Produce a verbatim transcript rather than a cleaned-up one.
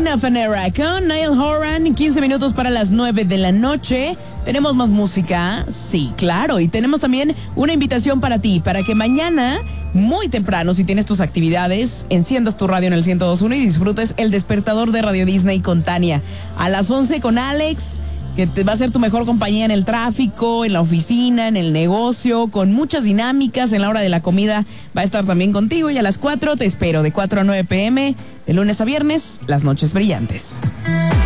Christina Fanera con Niall Horan, quince minutos para las nueve de la noche. Tenemos más música, sí, claro, y tenemos también una invitación para ti, para que mañana, muy temprano, si tienes tus actividades, enciendas tu radio en el ciento dos punto uno y disfrutes el despertador de Radio Disney con Tania. A las once con Alex, que te va a ser tu mejor compañía en el tráfico, en la oficina, en el negocio, con muchas dinámicas. En la hora de la comida va a estar también contigo. Y a las cuatro te espero, de cuatro a nueve pm, de lunes a viernes, las noches brillantes.